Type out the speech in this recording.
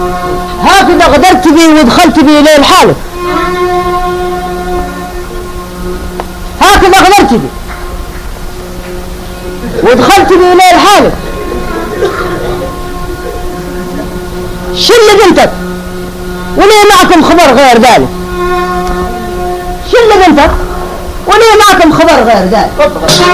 هكذا غدرت بي ودخلت بي إليه لحالك، هكذا غدرت بي ودخلت بي إليه لحالك. شو اللي بنتك وليه معكم خبر غير ذلك؟ شو اللي بنتك وليه معكم خبر غير ذلك؟